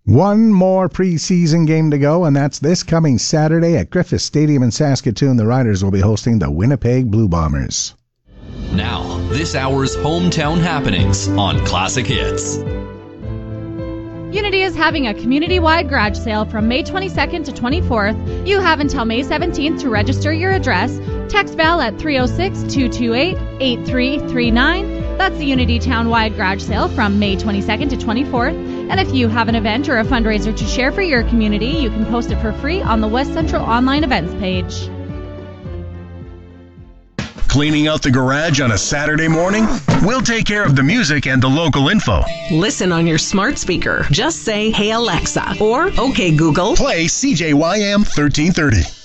One more preseason game to go, and that's this coming Saturday at Griffith Stadium in Saskatoon. The Riders will be hosting the Winnipeg Blue Bombers. Now, this hour's hometown happenings on Classic Hits. Unity is having a community-wide garage sale from May 22nd to 24th. You have until May 17th to register your address. Text Val at 306-228-8339. That's the Unity Town-wide garage sale from May 22nd to 24th. And if you have an event or a fundraiser to share for your community, you can post it for free on the West Central Online Events page. Cleaning out the garage on a Saturday morning? We'll take care of the music and the local info. Listen on your smart speaker. Just say, "Hey Alexa," or "Okay Google, play CJYM 1330."